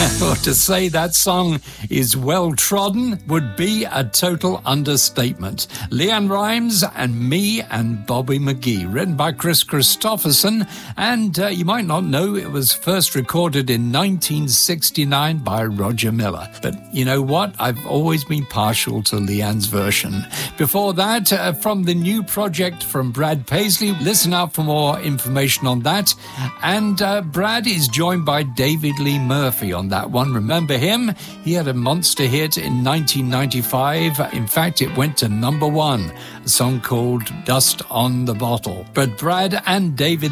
Or to say that song is well trodden would be a total understatement. LeAnn Rimes and Me and Bobby McGee, written by Chris Christopherson, and you might not know it was first recorded in 1969 by Roger Miller. But you know what? I've always been partial to LeAnn's version. Before that, from the new project from Brad Paisley, listen out for more information on that. And Brad is joined by David Lee Murphy on that one. Remember him? He had a monster hit in 1995. In fact, it went to #1, a song called Dust on the Bottle. But Brad and David